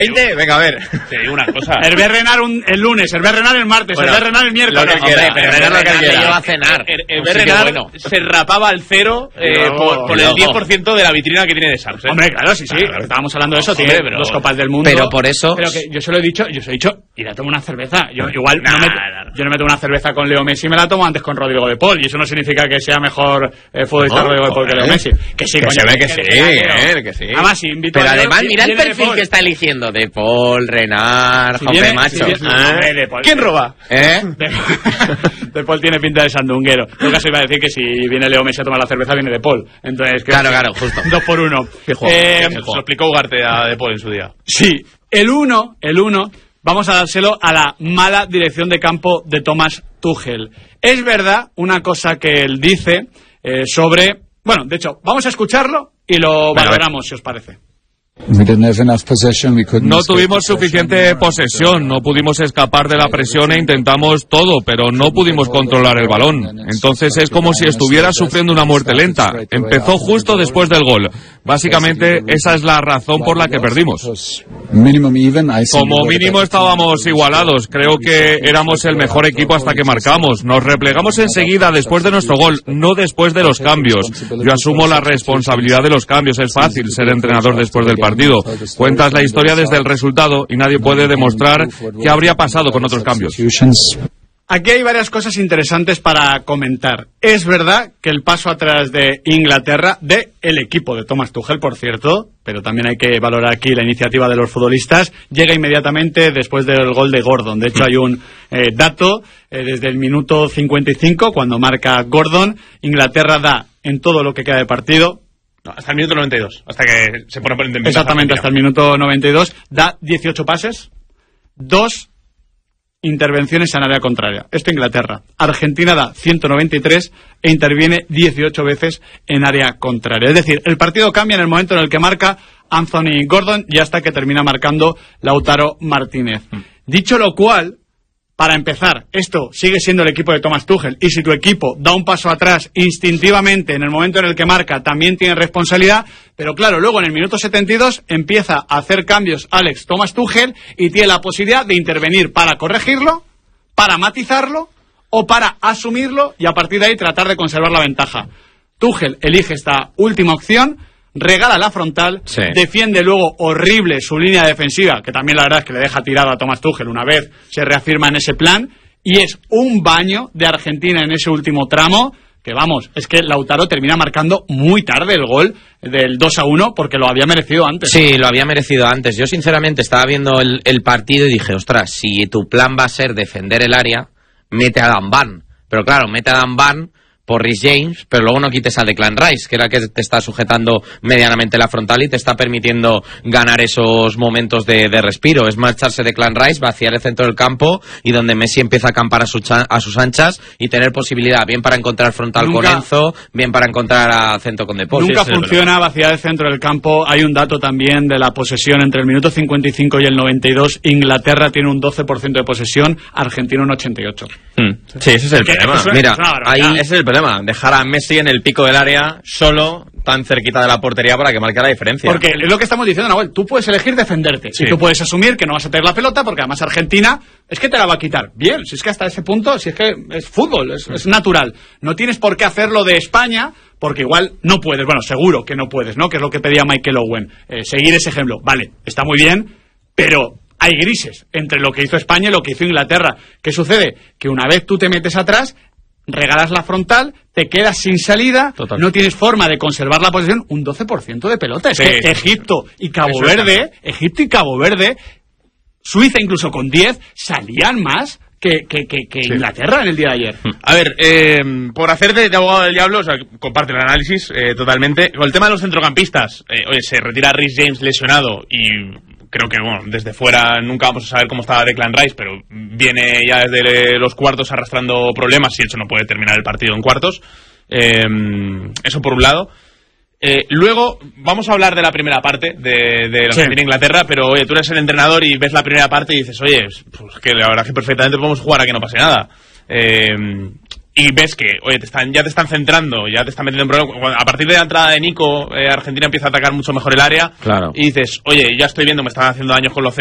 Venga, a ver. Te digo una cosa. Hervé Renard el lunes, Hervé Renard el martes, Bueno, Hervé Renard el miércoles. Lo que quiera, pero Renard lo que quiera. lleva a cenar. Hervé Renard se rapaba al cero por el 10% de la vitrina que tiene de Sams. Hombre, claro, sí. Claro. Estábamos hablando de eso, Hombre, tiene pero- 2 Copas del Mundo. Pero por eso... Pero que yo se lo he dicho, ir a tomar una cerveza. Yo igual yo no me tomo una cerveza con Leo Messi, me la tomo antes con Rodrigo de Paul. Y eso no significa que sea mejor futbolista Rodrigo de Paul que Leo Messi. Que sí, Que coño, se ve que sí, que sí. Además, si invito Pero a Leo, además, mira el viene de perfil Paul. que está eligiendo. De Paul, Renard, Si Jaume viene- Macho. si viene- hombre, de Paul. ¿Quién roba? De Paul tiene pinta de sandunguero. En todo caso iba a decir que si viene Leo Messi a tomar la cerveza, viene de Paul. Entonces, Claro, justo. 2 por 1. Se lo explicó Ugarte a De Paul en su día. Sí, el 1, vamos a dárselo a la mala dirección de campo de Thomas Tuchel. Es verdad una cosa que él dice sobre... Bueno, de hecho, vamos a escucharlo y lo valoramos, si os parece. No tuvimos suficiente posesión, no pudimos escapar de la presión e intentamos todo, pero no pudimos controlar el balón. Entonces es como si estuviera sufriendo una muerte lenta. Empezó justo después del gol. Básicamente esa es la razón por la que perdimos. Como mínimo estábamos igualados. Creo que éramos el mejor equipo hasta que marcamos. Nos replegamos enseguida después de nuestro gol, no después de los cambios. Yo asumo la responsabilidad de los cambios. Es fácil ser entrenador después del partido. Cuentas la historia desde el resultado y nadie puede demostrar qué habría pasado con otros cambios. Aquí hay varias cosas interesantes para comentar. Es verdad que el paso atrás de Inglaterra, de el equipo de Thomas Tuchel, por cierto, pero también hay que valorar aquí la iniciativa de los futbolistas, llega inmediatamente después del gol de Gordon. De hecho, hay un dato, desde el minuto 55, cuando marca Gordon, Inglaterra da en todo lo que queda de partido... No, hasta el minuto 92, hasta que se pone en ventaja. Exactamente, hasta el minuto 92, da 18 pases, 2 intervenciones en área contraria. Esto Inglaterra. Argentina da 193 e interviene 18 veces en área contraria. Es decir, el partido cambia en el momento en el que marca Anthony Gordon y hasta que termina marcando Lautaro Martínez. Dicho lo cual, para empezar, esto sigue siendo el equipo de Thomas Tuchel, y si tu equipo da un paso atrás instintivamente en el momento en el que marca, también tiene responsabilidad, pero claro, luego en el minuto 72 empieza a hacer cambios Thomas Tuchel y tiene la posibilidad de intervenir para corregirlo, para matizarlo o para asumirlo y a partir de ahí tratar de conservar la ventaja. Tuchel elige esta última opción, regala la frontal, defiende luego horrible su línea defensiva, que también la verdad es que le deja tirado a Thomas Tuchel una vez se reafirma en ese plan, y es un baño de Argentina en ese último tramo, que vamos, es que Lautaro termina marcando muy tarde el gol del 2-1 porque lo había merecido antes. Sí, lo había merecido antes. Yo sinceramente estaba viendo el partido y dije, ostras, si tu plan va a ser defender el área, mete a Dan Van. Pero claro, mete a Dan Van por Reece James, pero luego no quites a Declan Rice, que era el que te está sujetando medianamente la frontal y te está permitiendo ganar esos momentos de respiro. Es marcharse Declan Rice, vaciar el centro del campo y donde Messi empieza a acampar a sus anchas y tener posibilidad, bien para encontrar frontal con Enzo, bien para encontrar a centro con De Paul. Nunca funciona vaciar el centro del campo. Hay un dato también de la posesión entre el minuto 55 y el 92. Inglaterra tiene un 12% de posesión, Argentina un 88%. Sí, ese es el problema. Mira, ahí ese es el problema. Dejar a Messi en el pico del área solo, tan cerquita de la portería para que marque la diferencia. Porque es lo que estamos diciendo, Nahuel. Tú puedes elegir defenderte. Sí. Y tú puedes asumir que no vas a tener la pelota porque además Argentina es que te la va a quitar. Bien, si es que hasta ese punto, si es que es fútbol, es natural. No tienes por qué hacerlo de España porque igual no puedes. Bueno, seguro que no puedes, ¿no? Que es lo que pedía Michael Owen. Seguir ese ejemplo. Vale, está muy bien, pero hay grises entre lo que hizo España y lo que hizo Inglaterra. ¿Qué sucede? Que una vez tú te metes atrás, regalas la frontal, te quedas sin salida, no tienes forma de conservar la posesión, un 12% de pelota. Es que Egipto y Cabo Verde, Suiza incluso con 10, salían más que Inglaterra en el día de ayer. A ver, por hacer de abogado del diablo, o sea, comparte el análisis totalmente. Con el tema de los centrocampistas, oye, se retira Reece James lesionado y creo que, bueno, desde fuera nunca vamos a saber cómo estaba Declan Rice, pero viene ya desde los cuartos arrastrando problemas y de hecho no puede terminar el partido en cuartos. Eso por un lado. Luego vamos a hablar de la primera parte de la que tiene Inglaterra, pero oye, tú eres el entrenador y ves la primera parte y dices, oye, pues que la verdad es que perfectamente podemos jugar a que no pase nada. y ves que, oye, ya te están centrando, ya te están metiendo en problemas. A partir de la entrada de Nico, Argentina empieza a atacar mucho mejor el área. Claro. Y dices, oye, ya estoy viendo, me están haciendo daños con los